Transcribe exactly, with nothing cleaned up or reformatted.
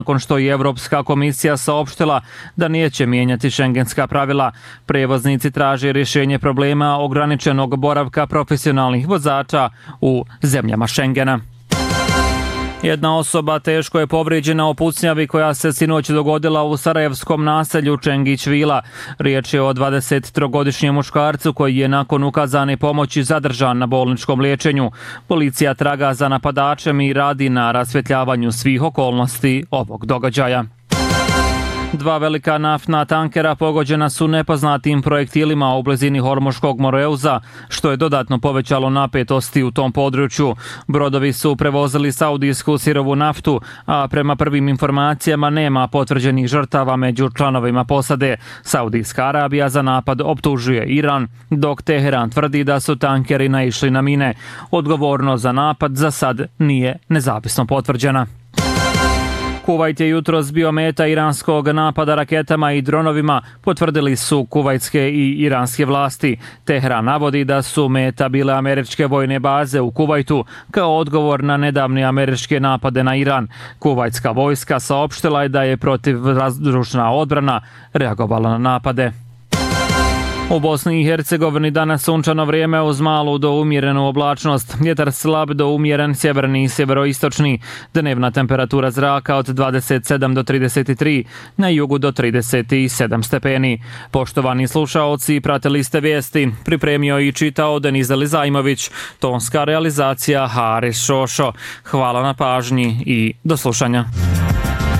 Nakon što je Evropska komisija saopštila da neće mijenjati šengenska pravila, prevoznici traže rješenje problema ograničenog boravka profesionalnih vozača u zemljama Šengena. Jedna osoba teško je povrijeđena u pucnjavi koja se sinoć dogodila u sarajevskom naselju Čengić Vila. Riječ je o dvadesettrogodišnjem muškarcu koji je nakon ukazane pomoći zadržan na bolničkom liječenju. Policija traga za napadačem i radi na rasvjetljavanju svih okolnosti ovog događaja. Dva velika naftna tankera pogođena su nepoznatim projektilima u blizini Hormuškog Moreuza, što je dodatno povećalo napetosti u tom području. Brodovi su prevozili saudijsku sirovu naftu, a prema prvim informacijama nema potvrđenih žrtava među članovima posade. Saudijska Arabija za napad optužuje Iran, dok Teheran tvrdi da su tankeri naišli na mine. Odgovornost za napad za sad nije nezavisno potvrđena. Kuvajt je jutros bio meta iranskog napada raketama i dronovima, potvrdili su kuvajtske i iranske vlasti. Teheran navodi da su meta bile američke vojne baze u Kuvajtu kao odgovor na nedavne američke napade na Iran. Kuvajtska vojska saopštila je da je protivvazdušna odbrana reagovala na napade. U Bosni i Hercegovini danas sunčano vrijeme uz malu do umjerenu oblačnost. Vjetar slab do umjeren sjeverni i sjeveroistočni. Dnevna temperatura zraka od dvadeset sedam do trideset tri, na jugu do trideset sedam stepeni. Poštovani slušaoci, pratili ste vijesti. Pripremio i čitao Denizeli Zajmović. Tonska realizacija Haris Šošo. Hvala na pažnji i do slušanja.